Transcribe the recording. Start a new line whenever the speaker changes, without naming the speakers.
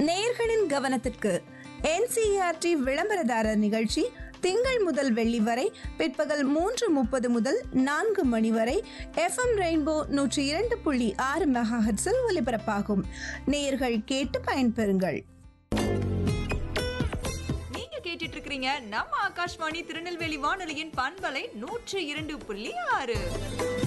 நேயர்களின் கவனத்திற்கு NCERT விளம்பரதாரர் நிகழ்ச்சி திங்கள் முதல் வெள்ளி வரை பிற்பகல் 3:30 முதல் 4 மணி வரை FM ரெயின்போ 102.6 மெகாஹெர்ட்ஸில் ஒலிபரப்பாகும். நேயர்கள் கேட்டு பயன்பெறுங்கள்.
நீங்க கேட்டுட்டு இருக்கிறீங்க நம்ம ஆகாஷ்வாணி திருநெல்வேலி வானொலியின் பண்பலை 102.6.